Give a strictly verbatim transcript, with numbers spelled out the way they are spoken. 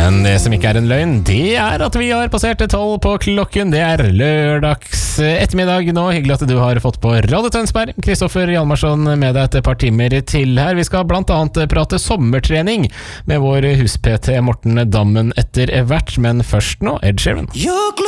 Men det som ikke er en løgn, det er at vi har passert tolv på klokken. Det er lørdags ettermiddag nå. Hyggelig at du har fått på Radio Tønsberg. Kristoffer Hjalmarsson med deg et par timer til her. Vi skal blant annet prate sommertrening med vår hus-P T Morten Dammen etter hvert, men først nå Ed Sheeran.